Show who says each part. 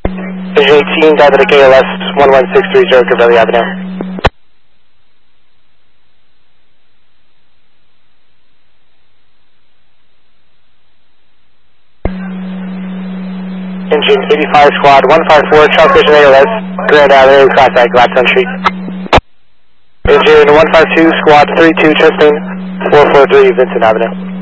Speaker 1: Engine 18, diabetic ALS 11630 Cavelli Avenue. Engine 85 Squad 154, Charles Station ALS, Grand Avenue, contact Gladstone Street. Engine 152 Squad 32, Chastain 443, Vincent Avenue.